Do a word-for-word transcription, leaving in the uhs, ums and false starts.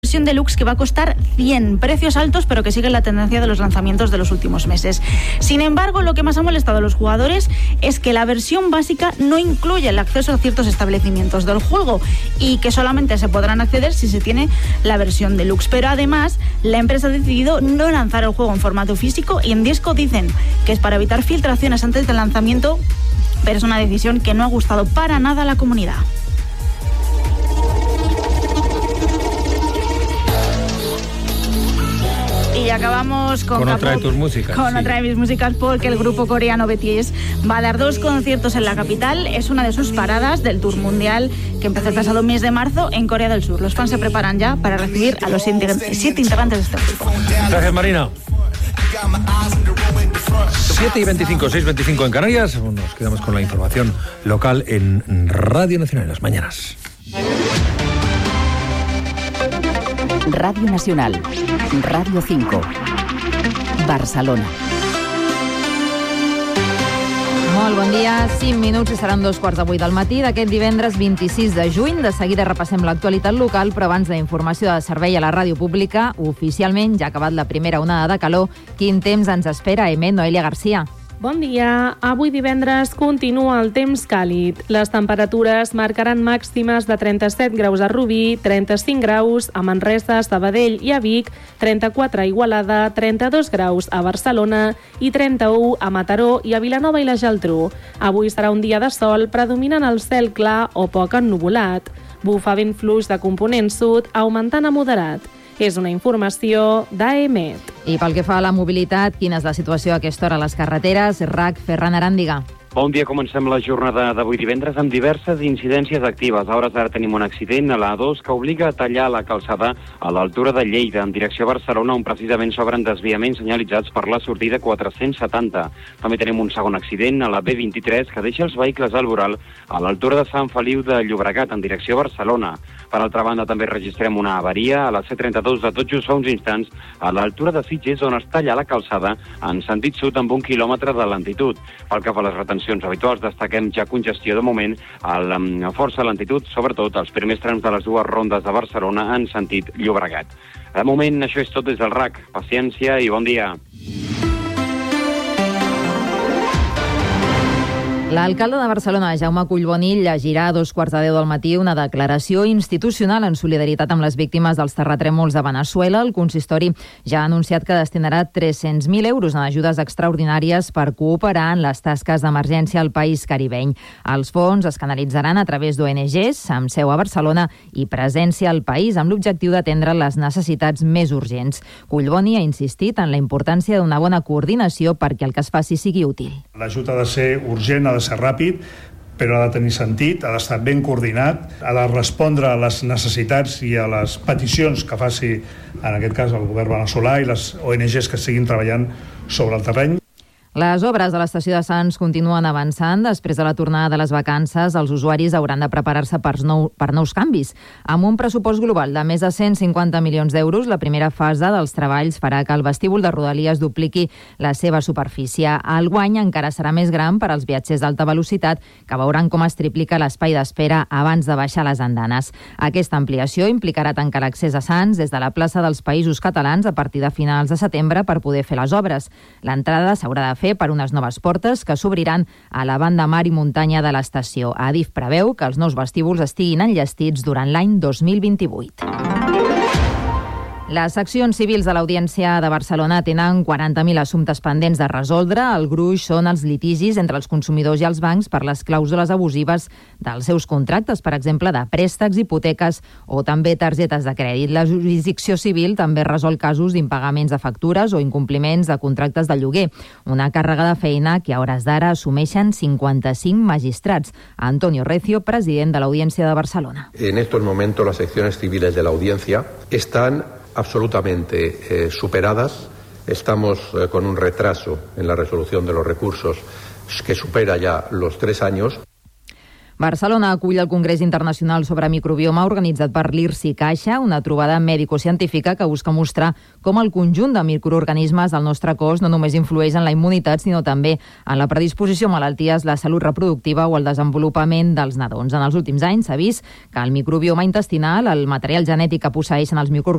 versión deluxe que va a costar cien, precios altos pero que siguen la tendencia de los lanzamientos de los últimos meses. Sin embargo, lo que más ha molestado a los jugadores es que la versión básica no incluye el acceso a ciertos establecimientos del juego y que solamente se podrán acceder si se tiene la versión deluxe. Pero además, la empresa ha decidido no lanzar el juego en formato físico y en disco. Dicen que es para evitar filtraciones antes del lanzamiento, pero es una decisión que no ha gustado para nada a la comunidad. Y acabamos con, con otra de tus músicas. Con sí. otra de mis músicas, porque el grupo coreano B T S va a dar dos conciertos en la capital. Es una de sus paradas del tour mundial que empezó el pasado mes de marzo en Corea del Sur. Los fans se preparan ya para recibir a los siete integrantes de este grupo. Gracias, Marina. siete y veinticinco, seis y veinticinco en Canarias. Nos quedamos con la información local en Radio Nacional en las mañanas. Radio Nacional, Radio cinco, Barcelona. Molt bon dia, cinc minuts i seran dos quarts de vuit del matí d'aquest divendres vint-i-sis de juny. De seguida repassem l'actualitat local, però abans de informació de servei a la ràdio pública, oficialment ja ha acabat la primera onada de calor. Quin temps ens espera, Emet, Noelia Garcia? Bon dia. Avui divendres continua el temps càlid. Les temperatures marcaran màximes de trenta-set graus a Rubí, trenta-cinc graus a Manresa, Sabadell i a Vic, trenta-quatre a Igualada, trenta-dos graus a Barcelona i trenta-u a Mataró i a Vilanova i la Geltrú. Avui serà un dia de sol, predominant el cel clar o poc ennuvolat. Bufa vent fluix de component sud, augmentant a moderat. És una informació d'A E M E T. I pel que fa a la mobilitat, quina és la situació a aquesta hora a les carreteres? R A C, Ferran Aràndiga. Bon dia, comencem la jornada d'avui divendres amb diverses incidències actives. A hores d'ara tenim un accident a la A dos que obliga a tallar la calçada a l'altura de Lleida, en direcció a Barcelona, on precisament s'obren desviaments senyalitzats per la sortida quatre-cents setanta. També tenim un segon accident a la B vint-i-tres que deixa els vehicles al voral a l'altura de Sant Feliu de Llobregat, en direcció a Barcelona. Per altra banda, també registrem una avaria a la C trenta-dos de tot just fa uns instants a l'altura de Sitges, on es talla la calçada en sentit sud amb un quilòmetre de lentitud. Pel que fa a les retencions habituals, destaquem ja congestió de moment a la força lentitud, sobretot als primers trams de les dues rondes de Barcelona en sentit Llobregat. De moment, això és tot des del R A C. Paciència i bon dia. L'alcalde de Barcelona, Jaume Collboni, llegirà a dos quarts de deu del matí una declaració institucional en solidaritat amb les víctimes dels terratrèmols de Veneçuela. El consistori ja ha anunciat que destinarà tres-cents mil euros en ajudes extraordinàries per cooperar en les tasques d'emergència al país caribeny. Els fons es canalitzaran a través d'O N Ges, amb seu a Barcelona i presència al país, amb l'objectiu d'atendre les necessitats més urgents. Collboni ha insistit en la importància d'una bona coordinació perquè el que es faci sigui útil. L'ajut ha de ser urgent, ha de ser ràpid, però ha de tenir sentit, ha d'estar ben coordinat, ha de respondre a les necessitats i a les peticions que faci, en aquest cas, el govern veneçolà i les O N Ges que estiguin treballant sobre el terreny. Les obres de l'estació de Sants continuen avançant. Després de la tornada de les vacances, els usuaris hauran de preparar-se per, nou, per nous canvis. Amb un pressupost global de més de cent cinquanta milions d'euros, la primera fase dels treballs farà que el vestíbul de Rodalies dupliqui la seva superfície. El guany encara serà més gran per als viatgers d'alta velocitat, que veuran com es triplica l'espai d'espera abans de baixar les andanes. Aquesta ampliació implicarà tancar l'accés a Sants des de la plaça dels Països Catalans a partir de finals de setembre per poder fer les obres. L'entrada s'haurà de fer per unes noves portes que s'obriran a la banda mar i muntanya de l'estació. Adif preveu que els nous vestíbuls estiguin enllestits durant l'any dos mil vint-i-vuit. Les seccions civils de l'Audiència de Barcelona tenen quaranta mil assumptes pendents de resoldre. El gruix són els litigis entre els consumidors i els bancs per les clàusules abusives dels seus contractes, per exemple, de préstecs, hipoteques o també targetes de crèdit. La jurisdicció civil també resol casos d'impagaments de factures o incompliments de contractes de lloguer. Una càrrega de feina que a hores d'ara assumeixen cinquanta-cinc magistrats. Antonio Recio, president de l'Audiència de Barcelona. En estos momentos las secciones civiles de la Audiencia están absolutamente eh, superadas. Estamos eh, con un retraso en la resolución de los recursos que supera ya los tres años. Barcelona acull el Congrés Internacional sobre Microbioma organitzat per l'I R S I Caixa, una trobada mèdico-científica que busca mostrar com el conjunt de microorganismes del nostre cos no només influeix en la immunitat, sinó també en la predisposició a malalties, la salut reproductiva o el desenvolupament dels nadons. En els últims anys s'ha vist que el microbioma intestinal, el material genètic que posseeixen els microorganismes,